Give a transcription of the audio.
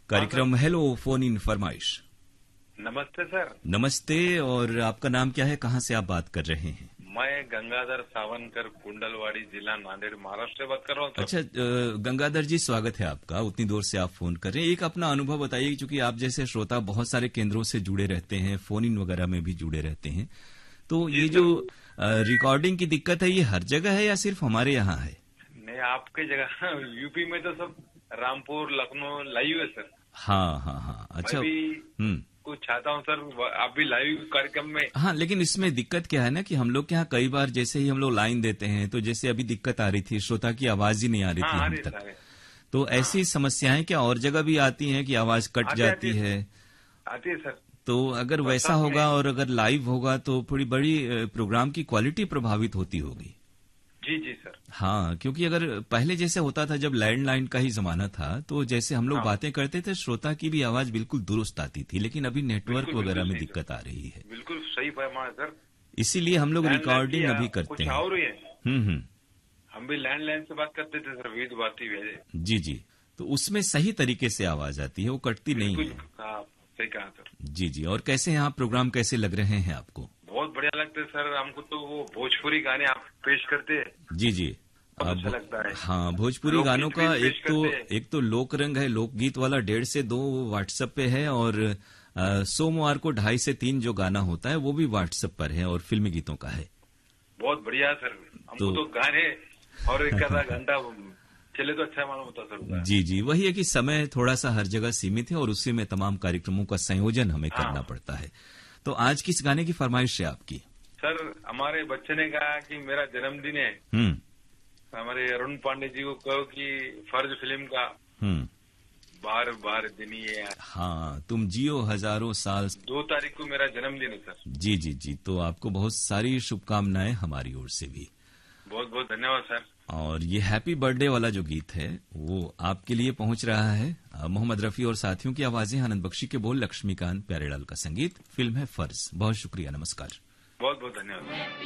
कार्यक्रम hello phone in फरमाइश। नमस्ते सर। नमस्ते, और आपका नाम क्या है, कहाँ से आप बात कर रहे हैं? मैं गंगाधर सावनकर, कुंडलवाड़ी जिला, नांदेड़, महाराष्ट्र से बात कर रहा हूँ। अच्छा गंगाधर जी, स्वागत है आपका। उतनी दूर से आप फोन कर रहे हैं। एक अपना अनुभव बताइए, क्योंकि आप जैसे श्रोता बहुत सारे केंद्रों से जुड़े रहते हैं, फोन इन वगैरह में भी जुड़े रहते हैं, तो ये जो रिकॉर्डिंग की दिक्कत है, ये हर जगह है या सिर्फ हमारे यहाँ है? नहीं, आपकी जगह यूपी में तो सब रामपुर, लखनऊ लाइव है सर। हाँ। अच्छा। कुछ चाहता हूँ सर, आप भी लाइव कार्यक्रम में। हाँ, लेकिन इसमें दिक्कत क्या है ना कि हम लोग के यहाँ कई बार जैसे ही हम लोग लाइन देते हैं, तो जैसे अभी दिक्कत आ रही थी, श्रोता की आवाज ही नहीं आ रही थी हम तक। तो ऐसी समस्याएं क्या और जगह भी आती हैं कि आवाज कट जाती है? आती है सर। तो अगर वैसा होगा और अगर लाइव होगा तो थोड़ी बड़ी प्रोग्राम की क्वालिटी प्रभावित होती होगी। जी सर। हाँ, क्योंकि अगर पहले जैसे होता था, जब लैंडलाइन का ही जमाना था, तो जैसे हम लोग बातें करते थे, श्रोता की भी आवाज बिल्कुल दुरुस्त आती थी, लेकिन अभी नेटवर्क वगैरह में दिक्कत आ रही है। बिल्कुल सही फरमाया सर। इसीलिए हम लोग रिकॉर्डिंग अभी करते हैं। और हम भी लैंडलाइन से बात करते थे सर, विद बाती भेजे। जी, तो उसमें सही तरीके से आवाज आती है, वो कटती नहीं है। सही कहा सर। जी, और कैसे यहाँ प्रोग्राम कैसे लग रहे हैं आपको? बहुत बढ़िया लगते है सर हमको तो, वो भोजपुरी गाने आप पेश करते हैं। जी, अच्छा लगता है। हाँ, भोजपुरी गानों का एक तो लोक रंग है, लोकगीत वाला 1.5 से 2 व्हाट्सएप पे है, और सोमवार को 2.5 से 3 जो गाना होता है वो भी व्हाट्सएप पर है, और फिल्मी गीतों का है। बहुत बढ़िया सर। हमको तो गाने और एक आधा घंटा चले तो अच्छा मालूम होता सर। जी, वही है कि समय थोड़ा सा हर जगह सीमित है, और उसी में तमाम कार्यक्रमों का संयोजन हमें करना पड़ता है। तो आज किस गाने की फरमाइश है आपकी? सर, हमारे बच्चे ने कहा कि मेरा जन्मदिन है, हमारे अरुण पांडे जी को कहो कि फर्ज फिल्म का बार बार दिन ये। हाँ, तुम जियो हजारों साल। 2 तारीख को मेरा जन्मदिन है सर। जी, तो आपको बहुत सारी शुभकामनाएं हमारी ओर से भी। बहुत बहुत धन्यवाद सर। और ये हैप्पी बर्थडे वाला जो गीत है वो आपके लिए पहुंच रहा है। मोहम्मद रफी और साथियों की आवाजें, आनंद बख्शी के बोल, लक्ष्मीकांत प्यारेलाल का संगीत, फिल्म है फर्ज। बहुत शुक्रिया, नमस्कार। बहुत बहुत धन्यवाद।